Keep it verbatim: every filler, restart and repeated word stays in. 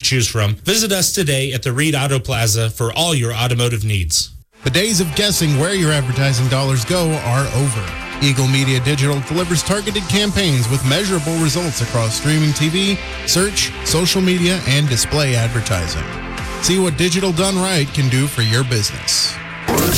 choose from. Visit us today at the Reed Auto Plaza for all your automotive needs. The days of guessing where your advertising dollars go are over. Eagle Media Digital delivers targeted campaigns with measurable results across streaming T V, search, social media, and display advertising. See what digital done right can do for your business.